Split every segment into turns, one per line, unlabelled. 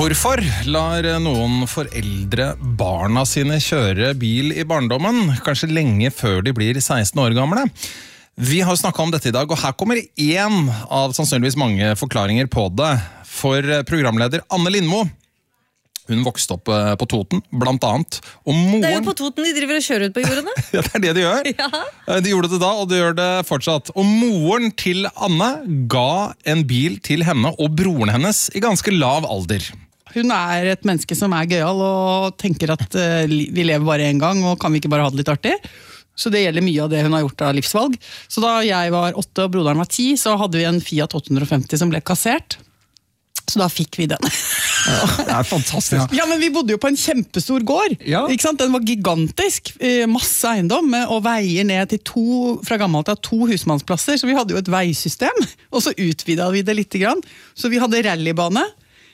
Hvorfor lar noen foreldre barna sine kjøre bil i barndommen, kanskje lenge før de blir 16 år gamle? Vi har snakket om dette i dag, og her kommer en av sannsynligvis mange forklaringer på det. For programleder Anne Lindmo, hun vokste opp på Toten, blant annet. Og moren...
Det jo på Toten de driver og kjører ut på jordene.
Ja, det det de gjør.
Ja.
De gjorde det da, og de gjør det fortsatt. Og moren til Anne ga en bil til henne og broren hennes i ganske lav alder.
Hun et menneske som gøyal og tenker at vi lever bare en gang, og kan vi ikke bare ha det litt artig? Så det gjelder mye av det hun har gjort av livsvalg. Så da jeg var 8 og broderen var 10, så hadde vi en Fiat 850 som ble kassert. Så da fikk vi den.
Det fantastisk.
Ja, men vi bodde jo på en kjempestor gård.
Ja.
Ikke sant? Den var gigantisk. Masse eiendom, og veier ned til fra gammelt av 2 husmannsplasser. Så vi hadde jo et veisystem, og så utvidet vi det litt grann. Så vi hadde rallybane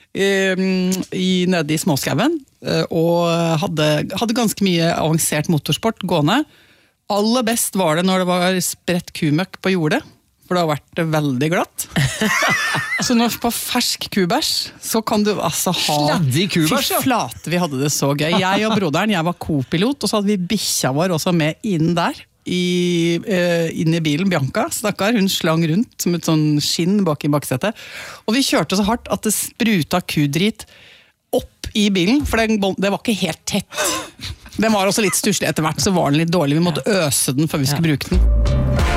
nede i Småskauen, og hadde ganske mye avansert motorsport gående. Aller best var det når det var spredt kumøkk på jordet, for det har vært veldig glatt. Så når på fersk kubæsj, så kan du altså ha...
Sladdig kubæsj, ja.
Fy flate, vi hadde det så gøy. Jeg og broderen, jeg var co-pilot, og så hadde vi bikkja vår også med inn der, inn i bilen, Bianca, stakkar, hun slang rundt som et sånn skinn bak i baksetet. Og vi kjørte så hardt at det spruta kudrit opp i bilen, for det var ikke helt tett. Den var også litt stusslig etter hvert, så var den litt dårlig. Vi måtte øse den før vi skulle bruke den.